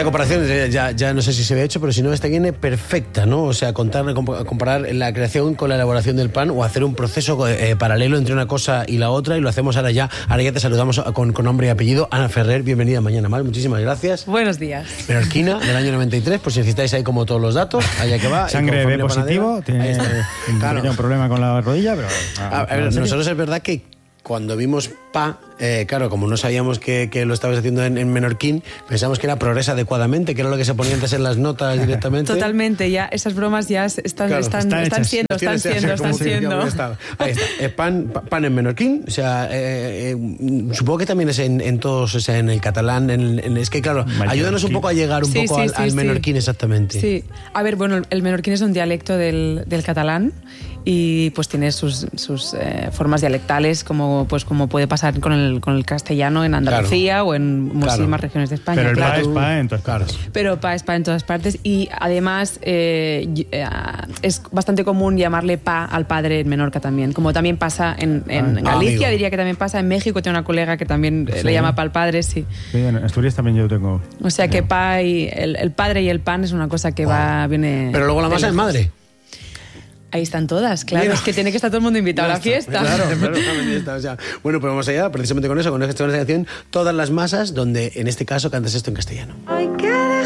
Esta comparación ya no sé si se había hecho, pero si no, esta viene perfecta, ¿no? O sea, comparar la creación con la elaboración del pan o hacer un proceso paralelo entre una cosa y la otra, y lo hacemos ahora ya. Ahora ya te saludamos con nombre y apellido. Ana Ferrer, bienvenida a Mañana Más, muchísimas gracias. Buenos días. Menorquina, del año 93, por si necesitáis ahí como todos los datos, allá que va. Sangre B positivo, tiene un problema con la rodilla, pero... A ver, nosotros es verdad que cuando vimos Pa, claro, como no sabíamos que lo estabas haciendo en menorquín, pensamos que era Progresa adecuadamente, que era lo que se ponía antes en las notas directamente. Totalmente, ya esas bromas ya están siendo. Ahí está, pan en menorquín, o sea, supongo que también es en todos, o sea, en el catalán, es que claro, ayúdanos un poco a llegar un poco al menorquín exactamente. Sí, a ver, bueno, el menorquín es un dialecto del catalán y pues tiene sus formas dialectales como puede pasar con el castellano en Andalucía o en muchísimas regiones de España. Pero el pa es pa en todas partes. Pero pa es pa en todas partes y además es bastante común llamarle pa al padre en Menorca también, como también pasa en Galicia, amigo. diría que también pasa en México, tengo una colega que también le llama pa al padre, sí. Sí, en Asturias también yo tengo. O sea que pa y el padre y el pan es una cosa que viene... Pero luego la masa es madre. Ahí están todas, claro. Mira. Es que tiene que estar todo el mundo invitado a la fiesta. Claro, o sea, bueno, pues vamos allá, precisamente con eso, con esta canción, Todas las masas, donde en este caso cantas esto en castellano.